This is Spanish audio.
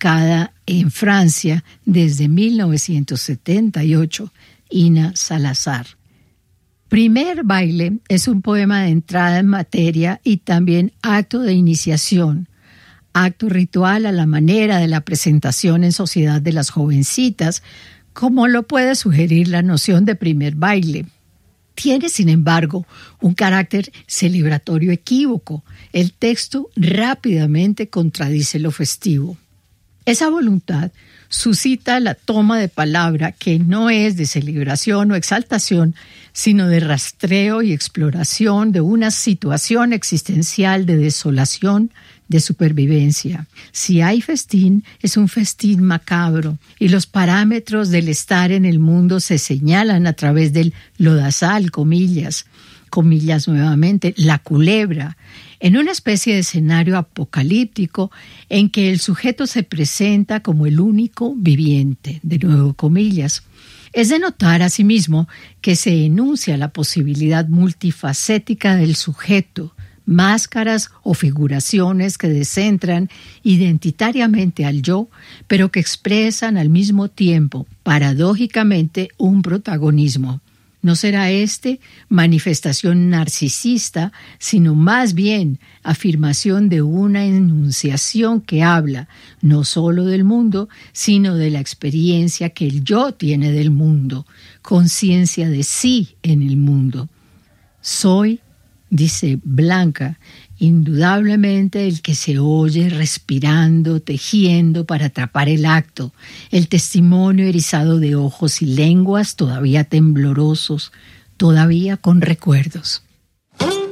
radicada en Francia desde 1978, Ina Salazar. Primer baile es un poema de entrada en materia y también acto de iniciación, acto ritual a la manera de la presentación en sociedad de las jovencitas, como lo puede sugerir la noción de primer baile. Tiene, sin embargo, un carácter celebratorio equívoco. El texto rápidamente contradice lo festivo. Esa voluntad suscita la toma de palabra que no es de celebración o exaltación, sino de rastreo y exploración de una situación existencial de desolación, de supervivencia. Si hay festín, es un festín macabro, y los parámetros del estar en el mundo se señalan a través del lodazal, comillas nuevamente, la culebra, en una especie de escenario apocalíptico en que el sujeto se presenta como el único viviente, de nuevo comillas. Es de notar asimismo que se enuncia la posibilidad multifacética del sujeto, máscaras o figuraciones que descentran identitariamente al yo, pero que expresan al mismo tiempo, paradójicamente, un protagonismo. No será manifestación narcisista, sino más bien afirmación de una enunciación que habla no solo del mundo, sino de la experiencia que el yo tiene del mundo, conciencia de sí en el mundo. Soy, dice Blanca, indudablemente el que se oye respirando, tejiendo para atrapar el acto, el testimonio erizado de ojos y lenguas todavía temblorosos, todavía con recuerdos.